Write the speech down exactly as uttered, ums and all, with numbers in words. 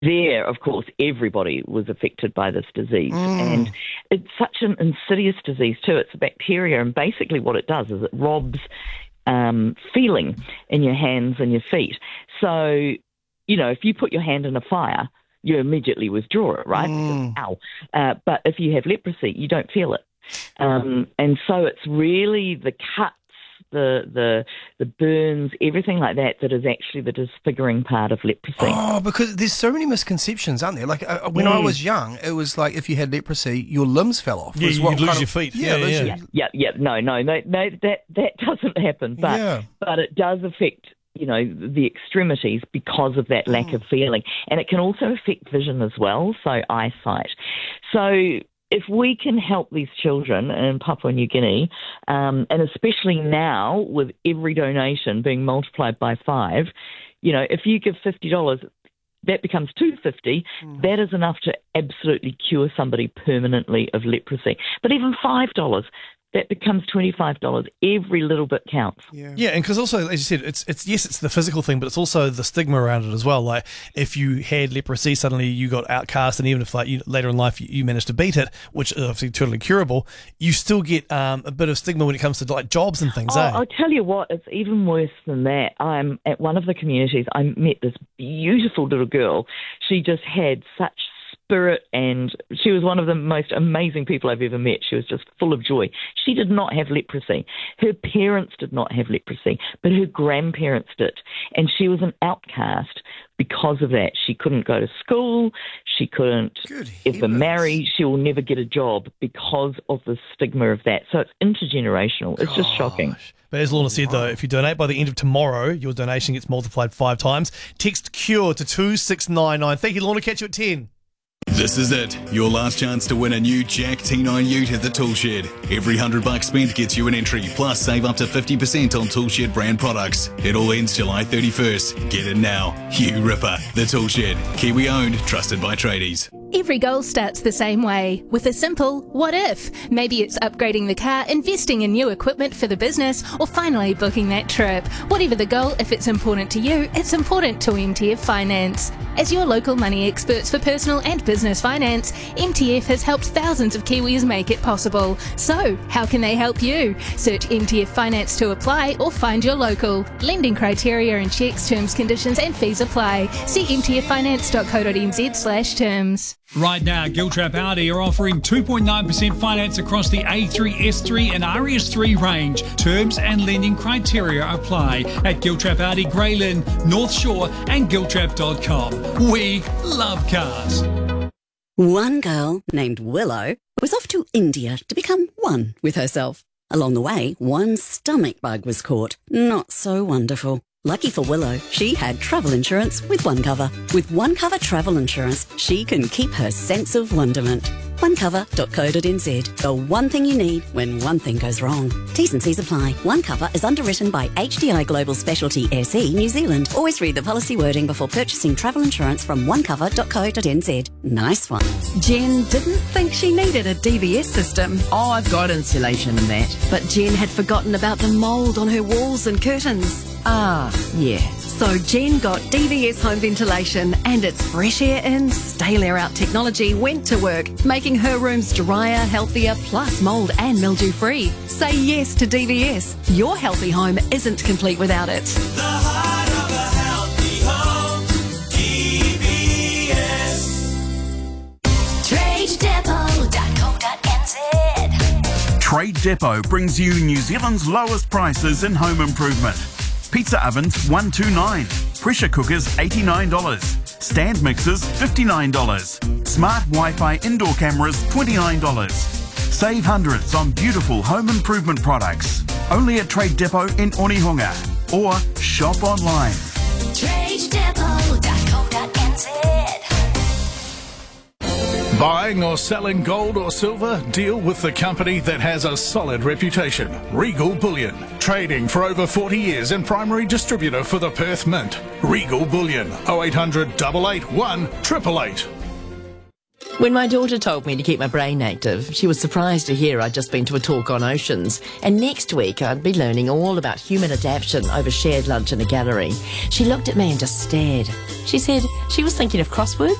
there, of course, everybody was affected by this disease. Mm. And it's such an insidious disease too. It's a bacteria, and basically what it does is it robs um, feeling in your hands and your feet. So, you know, if you put your hand in a fire, you immediately withdraw it, right? Mm. Because, ow. Uh, but if you have leprosy, you don't feel it. Um, and so it's really the cuts, the the the burns, everything like that, that is actually the disfiguring part of leprosy. Oh, because there's so many misconceptions, aren't there? Like uh, when mm. I was young, it was like if you had leprosy, your limbs fell off. Yeah, you would lose of, your feet. Yeah, yeah, yeah. yeah, yeah, yeah. No, no, no, no. That that doesn't happen. But yeah. but it does affect, you know, the extremities because of that lack mm. of feeling, and it can also affect vision as well. So eyesight. So if we can help these children in Papua New Guinea, um, and especially now with every donation being multiplied by five, you know, if you give fifty dollars, that becomes two hundred fifty dollars. Mm. That is enough to absolutely cure somebody permanently of leprosy. But even five dollars, that becomes twenty-five dollars. Every little bit counts. Yeah, yeah, and because also, as you said, it's it's yes, it's the physical thing, but it's also the stigma around it as well. Like if you had leprosy, suddenly you got outcast, and even if like you, later in life you, you managed to beat it, which is obviously totally curable, you still get um, a bit of stigma when it comes to like jobs and things. Oh, eh? I'll tell you what, it's even worse than that. I'm at one of the communities. I met this beautiful little girl. She just had such spirit, and she was one of the most amazing people I've ever met. She was just full of joy. She did not have leprosy. Her parents did not have leprosy, but her grandparents did. And she was an outcast because of that. She couldn't go to school. She couldn't ever marry. She will never get a job because of the stigma of that. So it's intergenerational. It's just shocking. But as Lorna said, though, if you donate by the end of tomorrow, your donation gets multiplied five times. Text CURE to two six nine nine. Thank you, Lorna. Catch you at ten. This is it. Your last chance to win a new Jack T nine Ute at the Toolshed. Every hundred bucks spent gets you an entry, plus save up to fifty percent on Toolshed brand products. It all ends July thirty-first. Get it now. You Ripper. The Toolshed. Kiwi owned, trusted by tradies. Every goal starts the same way, with a simple what if. Maybe it's upgrading the car, investing in new equipment for the business, or finally booking that trip. Whatever the goal, if it's important to you, it's important to M T F Finance. As your local money experts for personal and business finance, M T F has helped thousands of Kiwis make it possible. So, how can they help you? Search M T F Finance to apply or find your local. Lending criteria and checks, terms, conditions and fees apply. See m t f finance dot co dot n z slash terms. Right now, Giltrap Audi are offering two point nine percent finance across the A three, S three and R S three range. Terms and lending criteria apply at Giltrap Audi, Grey Lynn, North Shore and giltrap dot com. We love cars. One girl named Willow was off to India to become one with herself. Along the way, one stomach bug was caught. Not so wonderful. Lucky for Willow, she had travel insurance with OneCover. With OneCover travel insurance, she can keep her sense of wonderment. one cover dot co dot n z. The one thing you need when one thing goes wrong. T's and C's apply. OneCover is underwritten by H D I Global Specialty S E New Zealand. Always read the policy wording before purchasing travel insurance from one cover dot co dot n z. Nice one. Jen didn't think she needed a D V S system. Oh, I've got insulation and that. But Jen had forgotten about the mould on her walls and curtains. Ah, yeah. So Jen got D V S home ventilation, and its fresh air in, stale air out technology went to work, making her rooms drier, healthier, plus mould and mildew free. Say yes to D V S. Your healthy home isn't complete without it. The heart of a healthy home, D V S. trade depot dot co dot n z. Trade Depot brings you New Zealand's lowest prices in home improvement. Pizza ovens one hundred twenty-nine dollars, pressure cookers eighty-nine dollars, stand mixers fifty-nine dollars, smart Wi-Fi indoor cameras twenty-nine dollars. Save hundreds on beautiful home improvement products. Only at Trade Depot in Onehunga, or shop online. trade depot dot co dot n z. Buying or selling gold or silver? Deal with the company that has a solid reputation. Regal Bullion. Trading for over forty years and primary distributor for the Perth Mint. Regal Bullion. oh eight hundred, eight eight one, eight eight eight. When my daughter told me to keep my brain active, she was surprised to hear I'd just been to a talk on oceans, and next week I'd be learning all about human adaptation over shared lunch in a gallery. She looked at me and just stared. She said she was thinking of crosswords.